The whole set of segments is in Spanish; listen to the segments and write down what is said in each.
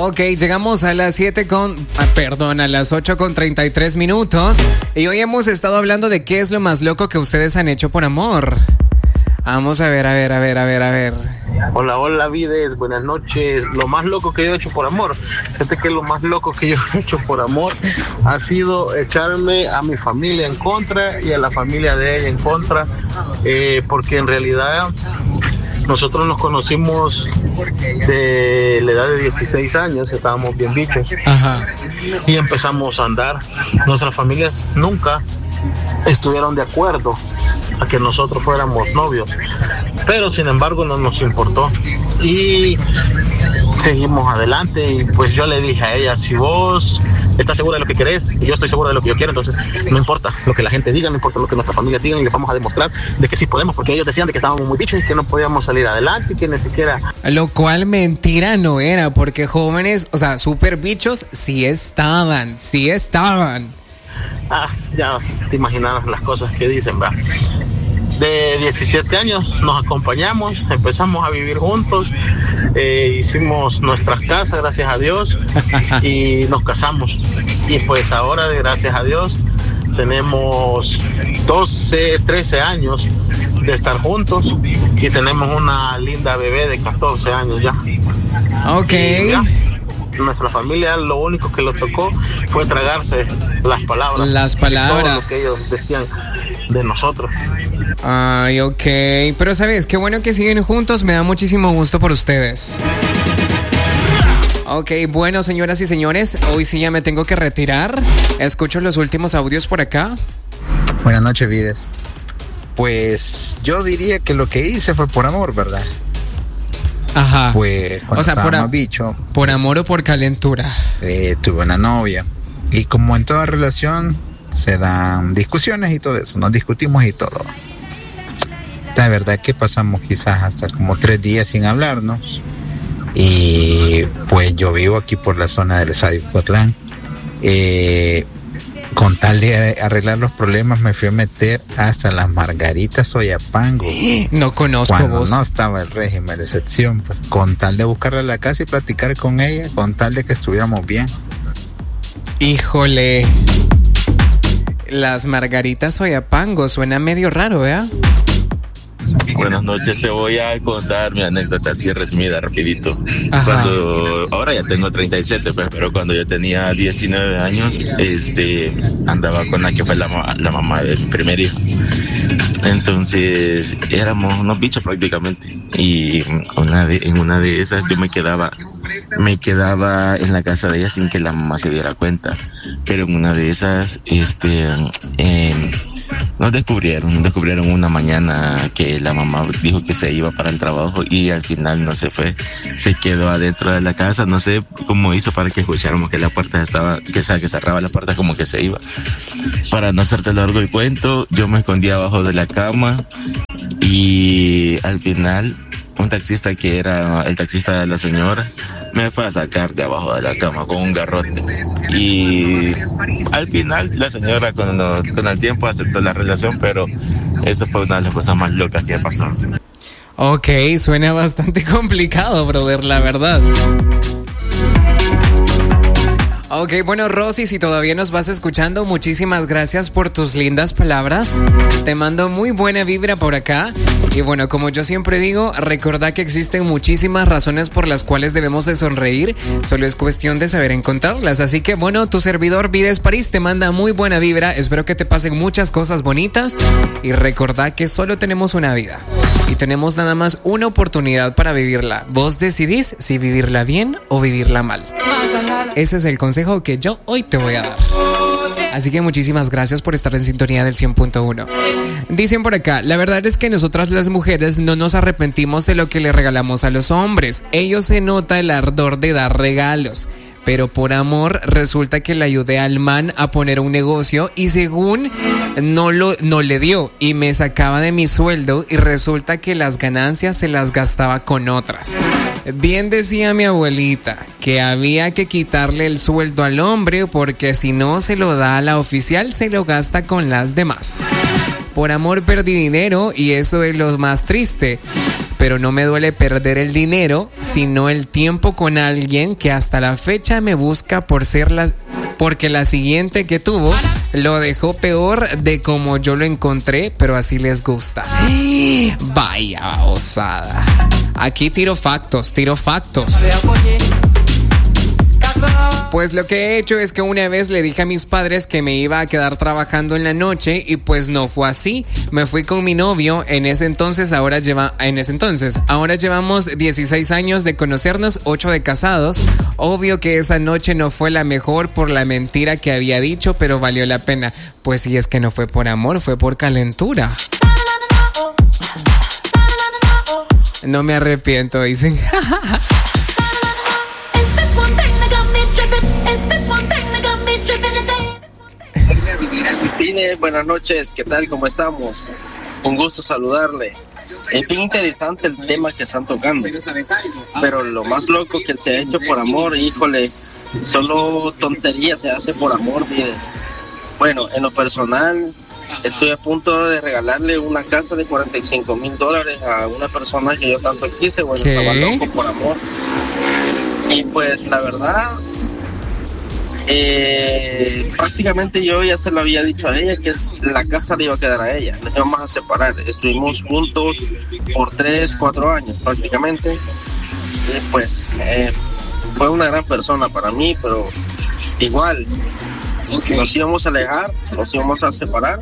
Ok, llegamos a las 8:33 minutos. Y hoy hemos estado hablando de qué es lo más loco que ustedes han hecho por amor. Vamos a ver. Hola, Vides, buenas noches. Lo más loco que yo he hecho por amor. Fíjate que lo más loco que yo he hecho por amor ha sido echarme a mi familia en contra y a la familia de ella en contra. Porque en realidad nosotros nos conocimos de la edad de 16 años, estábamos bien bichos. Ajá. Y empezamos a andar. Nuestras familias nunca estuvieron de acuerdo a que nosotros fuéramos novios, pero sin embargo no nos importó y seguimos adelante. Y pues yo le dije a ella: si vos estás segura de lo que querés y yo estoy segura de lo que yo quiero, entonces no importa lo que la gente diga, no importa lo que nuestra familia diga, y les vamos a demostrar de que sí podemos, porque ellos decían de que estábamos muy bichos y que no podíamos salir adelante y que ni siquiera... Lo cual mentira no era, porque jóvenes, o sea, súper bichos sí estaban. Ya te imaginas las cosas que dicen, ¿verdad? De 17 años nos acompañamos, empezamos a vivir juntos, hicimos nuestras casas, gracias a Dios, y nos casamos. Y pues ahora, gracias a Dios, tenemos 13 años de estar juntos y tenemos una linda bebé de 14 años ya. Ok. Nuestra familia lo único que lo tocó fue tragarse las palabras. Todo lo que ellos decían de nosotros. Ay, ok. Pero sabes, qué bueno que siguen juntos. Me da muchísimo gusto por ustedes. Ok, bueno, señoras y señores, hoy sí ya me tengo que retirar. Escucho los últimos audios por acá. Buenas noches, Vides. Pues yo diría que lo que hice fue por amor, ¿verdad? Ajá. Pues cuando estaba más bicho, ¿por amor o por calentura? Tuve una novia. Y como en toda relación se dan discusiones y todo eso, nos discutimos y todo. La verdad que pasamos quizás hasta como 3 días sin hablarnos. Y pues yo vivo aquí por la zona del Estadio Cotlán. Con tal de arreglar los problemas me fui a meter hasta las Margaritas Soyapango. No conozco cuando vos. No estaba el régimen de excepción, pues, con tal de buscarla a la casa y platicar con ella, con tal de que estuviéramos bien. Híjole. Las Margaritas Soyapango suena medio raro, ¿verdad? Buenas noches, te voy a contar mi anécdota así resumida, rapidito. Ajá. Ahora ya tengo 37, pues, pero cuando yo tenía 19 años, andaba con la que fue la mamá del primer hijo. Entonces éramos unos bichos prácticamente. Y en una de esas yo me quedaba en la casa de ella sin que la mamá se diera cuenta. Pero en una de esas, nos descubrieron una mañana que la mamá dijo que se iba para el trabajo y al final no se fue, se quedó adentro de la casa. No sé cómo hizo para que escucháramos que la puerta que cerraba la puerta como que se iba. Para no hacerte largo el cuento, yo me escondí abajo de la cama y al final un taxista que era el taxista de la señora me fue a sacar de abajo de la cama con un garrote y al final la señora con el tiempo aceptó la relación, pero eso fue una de las cosas más locas que pasó. Ok, suena bastante complicado, brother, la verdad. Ok, bueno, Rosy, si todavía nos vas escuchando, muchísimas gracias por tus lindas palabras. Te mando muy buena vibra por acá. Y bueno, como yo siempre digo, recordá que existen muchísimas razones por las cuales debemos de sonreír. Solo es cuestión de saber encontrarlas. Así que bueno, tu servidor Vides París te manda muy buena vibra. Espero que te pasen muchas cosas bonitas. Y recordá que solo tenemos una vida. Y tenemos nada más una oportunidad para vivirla. Vos decidís si vivirla bien o vivirla mal. Ese es el consejo que yo hoy te voy a dar. Así que muchísimas gracias por estar en sintonía del 100.1. Dicen por acá, la verdad es que nosotras las mujeres no nos arrepentimos de lo que le regalamos a los hombres. Ellos se nota el ardor de dar regalos. Pero por amor resulta que le ayudé al man a poner un negocio y según no le dio y me sacaba de mi sueldo y resulta que las ganancias se las gastaba con otras. Bien decía mi abuelita que había que quitarle el sueldo al hombre porque si no se lo da a la oficial se lo gasta con las demás. Por amor perdí dinero y eso es lo más triste. pero no me duele perder el dinero, sino el tiempo con alguien que hasta la fecha me busca porque la siguiente que tuvo lo dejó peor de como yo lo encontré, pero así les gusta. Vaya osada. Aquí tiro factos. Pues lo que he hecho es que una vez le dije a mis padres que me iba a quedar trabajando en la noche y pues no fue así. Me fui con mi novio ahora llevamos 16 años de conocernos, 8 de casados. Obvio que esa noche no fue la mejor por la mentira que había dicho, pero valió la pena. Pues sí, es que no fue por amor, fue por calentura. No me arrepiento, dicen. Cristina, buenas noches, ¿qué tal? ¿Cómo estamos? Un gusto saludarle. Es bien interesante el tema que están tocando, pero lo más loco que se ha hecho por amor, híjole, solo tonterías se hace por amor, mides. Bueno, en lo personal, estoy a punto de regalarle una casa de $45,000 a una persona que yo tanto quise. Bueno, estaba loco por amor. Y pues la verdad, prácticamente yo ya se lo había dicho a ella que la casa le iba a quedar a ella, nos íbamos a separar. Estuvimos juntos por 3-4 años prácticamente. Y pues fue una gran persona para mí, pero igual nos íbamos a alejar, nos íbamos a separar.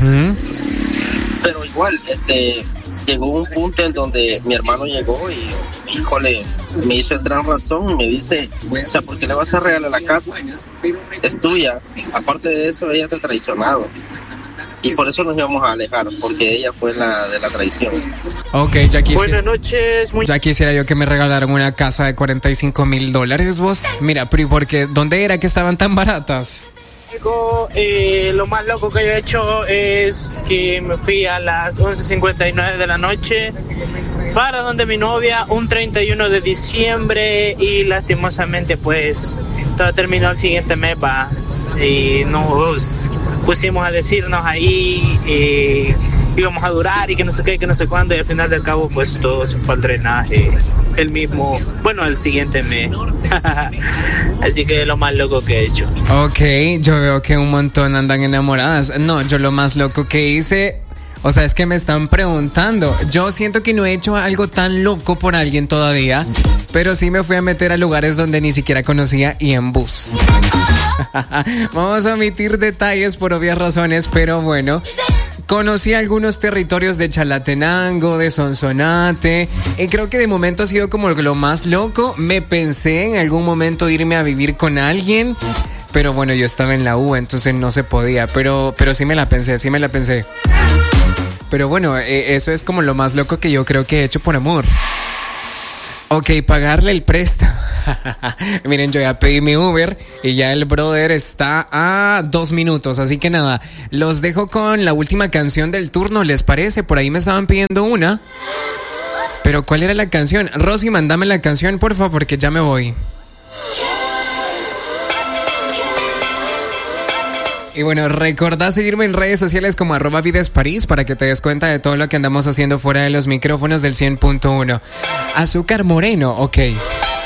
Pero igual llegó un punto en donde mi hermano llegó y híjole, me hizo el gran razón y me dice, o sea, ¿por qué le vas a regalar la casa? Es tuya. Aparte de eso, ella te ha traicionado. Y por eso nos íbamos a alejar, porque ella fue la de la traición. Ok, buenas noches. Ya quisiera yo que me regalaran una casa de $45,000, vos. Mira, pero porque ¿dónde era que estaban tan baratas? Lo más loco que yo he hecho es que me fui a las 11:59 de la noche para donde mi novia un 31 de diciembre y lastimosamente pues todo terminó el siguiente mes y nos pusimos a decirnos ahí íbamos a durar y que no sé qué, que no sé cuándo, y al final del cabo pues todo se fue al drenaje el siguiente mes. Así que es lo más loco que he hecho. Ok, yo veo que un montón andan enamoradas. No, yo lo más loco que hice, o sea, es que me están preguntando. Yo siento que no he hecho algo tan loco por alguien todavía, pero sí me fui a meter a lugares donde ni siquiera conocía y en bus. Vamos a omitir detalles por obvias razones, pero bueno. Conocí algunos territorios de Chalatenango, de Sonsonate, y creo que de momento ha sido como lo más loco. Me pensé en algún momento irme a vivir con alguien, pero bueno, yo estaba en la U, entonces no se podía, pero sí me la pensé. Pero bueno, eso es como lo más loco que yo creo que he hecho por amor. Ok, pagarle el préstamo. Miren, yo ya pedí mi Uber y ya el brother está a 2 minutos. Así que nada, los dejo con la última canción del turno, ¿les parece? Por ahí me estaban pidiendo una. Pero ¿cuál era la canción? Rosy, mándame la canción, por favor, porque ya me voy. Y bueno, recordá seguirme en redes sociales como @videsparís para que te des cuenta de todo lo que andamos haciendo fuera de los micrófonos del 100.1. Azúcar Moreno, ok.